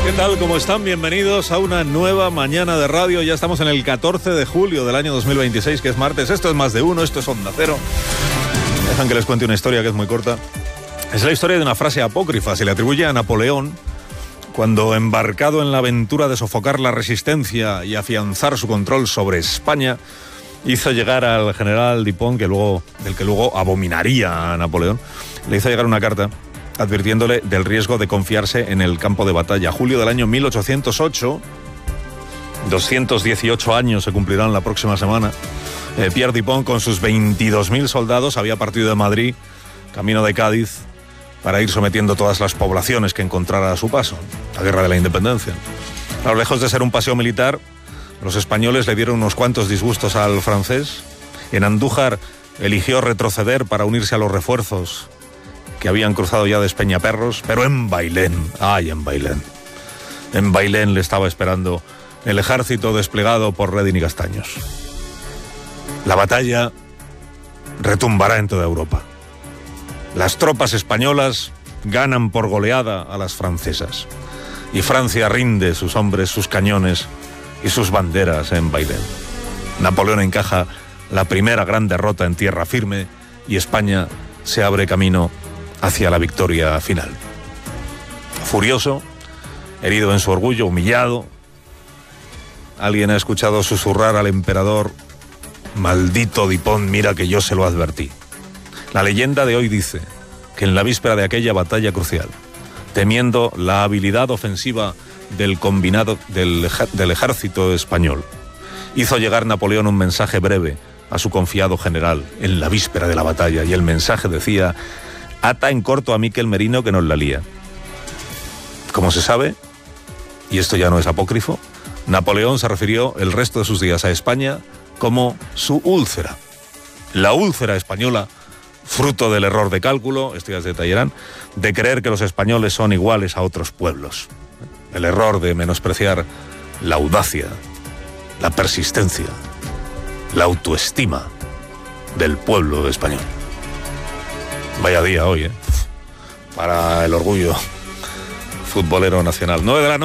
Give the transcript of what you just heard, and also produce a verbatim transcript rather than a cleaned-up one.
¿Qué tal? ¿Cómo están? Bienvenidos a una nueva mañana de radio. Ya estamos en el catorce de julio del año dos mil veintiséis, que es martes. Esto es Más de Uno, esto es Onda Cero. Dejan que les cuente una historia que es muy corta. Es la historia de una frase apócrifa. Se le atribuye a Napoleón cuando, embarcado en la aventura de sofocar la resistencia y afianzar su control sobre España, hizo llegar al general Dupont, que luego, del que luego abominaría a Napoleón, le hizo llegar una carta advirtiéndole del riesgo de confiarse en el campo de batalla. Julio del año mil ochocientos ocho, doscientos dieciocho años se cumplirán la próxima semana. Eh, Pierre Dupont, con sus veintidós mil soldados, había partido de Madrid, camino de Cádiz, para ir sometiendo todas las poblaciones que encontrara a su paso. La Guerra de la Independencia. Claro, lejos de ser un paseo militar, los españoles le dieron unos cuantos disgustos al francés. En Andújar eligió retroceder para unirse a los refuerzos que habían cruzado ya de Espeñaperros, pero en Bailén, ay, en Bailén, en Bailén le estaba esperando el ejército desplegado por Redín y Castaños. La batalla retumbará en toda Europa. Las tropas españolas ganan por goleada a las francesas, y Francia rinde sus hombres, sus cañones y sus banderas en Bailén. Napoleón encaja la primera gran derrota en tierra firme y España se abre camino hacia la victoria final. Furioso, herido en su orgullo, humillado, alguien ha escuchado susurrar al emperador: maldito Dupont, mira que yo se lo advertí. La leyenda de hoy dice que en la víspera de aquella batalla crucial, temiendo la habilidad ofensiva del combinado del, del ejército español, hizo llegar Napoleón un mensaje breve a su confiado general en la víspera de la batalla, y el mensaje decía: ata en corto a Miquel Merino que nos la lía. Como se sabe, y esto ya no es apócrifo, Napoleón se refirió el resto de sus días a España como su úlcera. La úlcera española, fruto del error de cálculo, esto ya se detallarán, de creer que los españoles son iguales a otros pueblos. El error de menospreciar la audacia, la persistencia, la autoestima del pueblo español. Vaya día hoy, ¿eh? Para el orgullo futbolero nacional. nueve de la noche.